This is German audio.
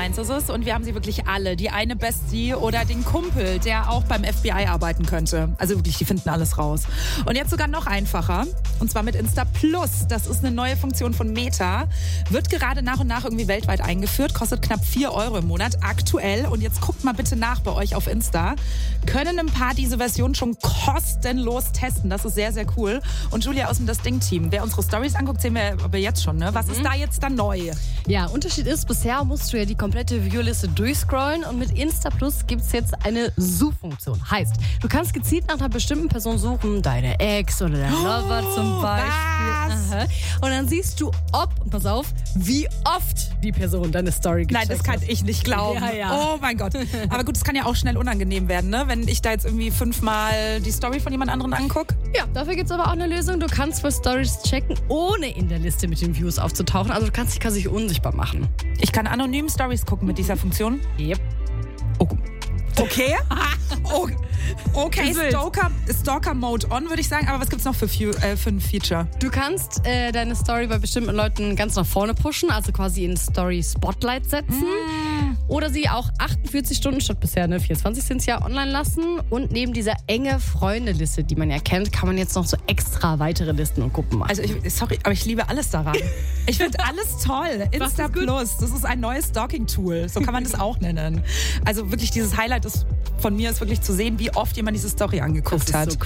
Deins ist es und wir haben sie wirklich alle. Die eine Bestie oder den Kumpel, der auch beim FBI arbeiten könnte. Also wirklich, die finden alles raus. Und jetzt sogar noch einfacher. Und zwar mit Insta Plus. Das ist eine neue Funktion von Meta. Wird gerade nach und nach irgendwie weltweit eingeführt. Kostet knapp 4 € im Monat aktuell. Und jetzt guckt mal bitte nach bei euch auf Insta. Können ein paar diese Version schon kostenlos testen. Das ist sehr, sehr cool. Und Julia aus dem Das Ding-Team. Wer unsere Stories anguckt, sehen wir aber jetzt schon. Ne? Was ist da jetzt dann neu? Ja, Unterschied ist, bisher musst du ja die komplette Viewliste durchscrollen und mit Insta Plus gibt es jetzt eine Suchfunktion. Heißt, du kannst gezielt nach einer bestimmten Person suchen, deine Ex oder dein Lover zum Beispiel. Was? Und dann siehst du, ob, und pass auf, wie oft die Person deine Story gecheckt hat. Nein, das kann ich nicht glauben. Ja. Oh mein Gott. Aber gut, das kann ja auch schnell unangenehm werden, ne? Wenn ich da jetzt irgendwie 5-mal die Story von jemand anderen angucke. Ja, dafür gibt es aber auch eine Lösung. Du kannst für Stories checken, ohne in der Liste mit den Views aufzutauchen. Also du kannst dich quasi unsichtbar machen. Ich kann anonym Stories gucken mit dieser Funktion. Yep. Oh. Okay. Okay, Wild. Stalker-Mode on, würde ich sagen. Aber was gibt's noch für ein Feature? Du kannst deine Story bei bestimmten Leuten ganz nach vorne pushen, also quasi in Story Spotlight setzen. Oder sie auch 48 Stunden statt bisher 24 sind es ja online lassen. Und neben dieser enge Freundeliste, die man ja kennt, kann man jetzt noch so extra weitere Listen und Gruppen machen. Also sorry, aber ich liebe alles daran. Ich finde alles toll. Insta Plus, das ist ein neues Stalking-Tool. So kann man das auch nennen. Also wirklich dieses Highlight von mir ist wirklich zu sehen, wie oft jemand diese Story angeguckt hat. So